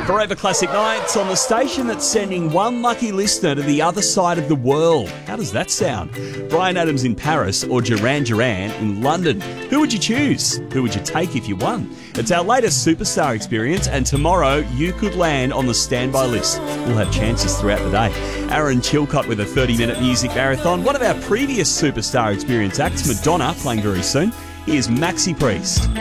Forever Classic Nights on the station that's sending one lucky listener to the other side of the world. How does that sound? Bryan Adams in Paris or Duran Duran in London? Who would you choose? Who would you take if you won? It's our latest superstar experience, and tomorrow you could land on the standby list. We'll have chances throughout the day. Aaron Chilcott with a 30-minute music marathon. One of our previous superstar experience acts, Madonna, playing very soon. Here's Maxi Priest.